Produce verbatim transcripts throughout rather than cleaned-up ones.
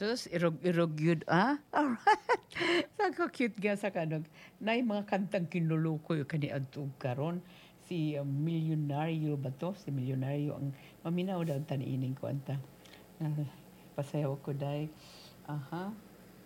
Sus, irog irog yun, ah? Alright. Saka cute nga sa kanog. Nay mga kantang kinulukoy kani adtog karon. Si uh, Milyonaryo ba to? Si Milyonaryo ang maminaw daw taniining ko anta. Uh, pasayaw ko dai. Aha.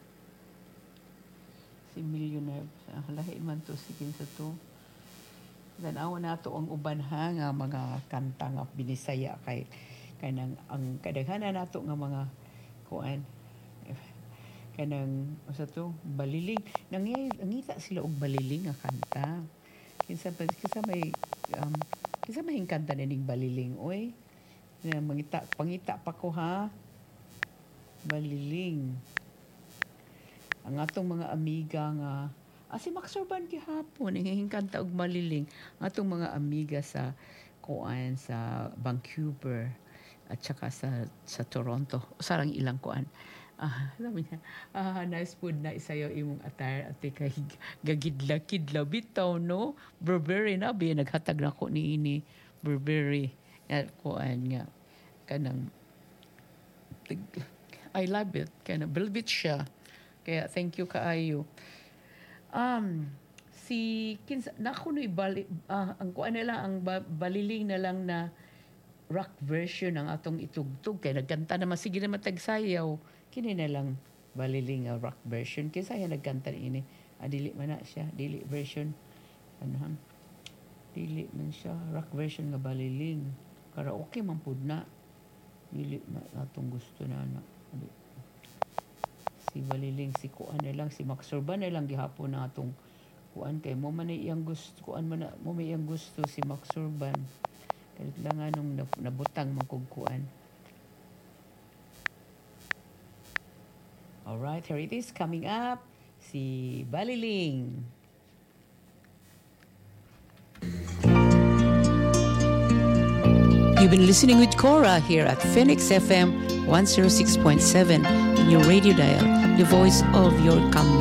Si Milyonaryo. Ah, lahi man to sige sa to. Dan awan nato ang uban ha nga mga kanta nga binisaya kay kanang ang kadaghanan nato nga mga kuan kanang usa to baliling nangyay nangita sila og baliling nga kanta kinsa pa kinsa may um, kinsa may kanta ning baliling oy na mangita pangita pa ko ha baliling ang atong mga amiga nga ah, si Max Urban gihapon hingkanta og baliling ang atong mga amiga sa kuan sa Vancouver at saka sa sa Toronto sarang ilang kuan ah sabi niya ah nice food na isayo imong attire at kay gagidla kidla bitaw no Burberry na bi naghatag nako niini Burberry at kuan nga kanang I love it kanang velvet siya kaya thank you kaayo um si kinsa nako no ibali ah, ang kuan nila ang ba, baliling na lang na rock version ang atong itugtog kay nagkanta naman sige naman tagsayaw kini na lang baliling nga rock version kaysa ya nagkanta ini ah, dili man na siya dili version ano ham dili man siya rock version nga baliling karaoke man pud na dili na atong gusto na na si baliling si kuan na lang si Max Urban na lang gihapon na atong kuan kay mo man iyang gusto kuan man mo may iyang gusto si Max Urban kahit lang anong nabutang magkugkuan. Alright, here it is coming up. Si Baliling. You've been listening with Cora here at Phoenix F M one oh six point seven in your radio dial, the voice of your community.